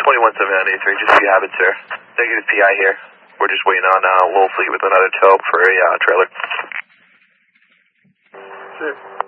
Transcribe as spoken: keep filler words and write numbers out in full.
twenty-one seven nine eighty-three, just so you have it, sir. Negative P I here. We're just waiting on uh, Wolfley with another tow for a uh, trailer. Sure.